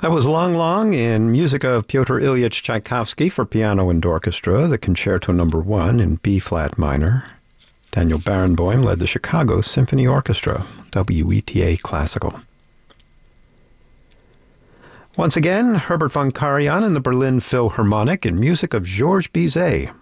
That was Long Long in music of Pyotr Ilyich Tchaikovsky for piano and orchestra, the Concerto No. 1 in B-flat minor. Daniel Barenboim led the Chicago Symphony Orchestra, WETA Classical. Once again, Herbert von Karajan and the Berlin Philharmonic in music of Georges Bizet.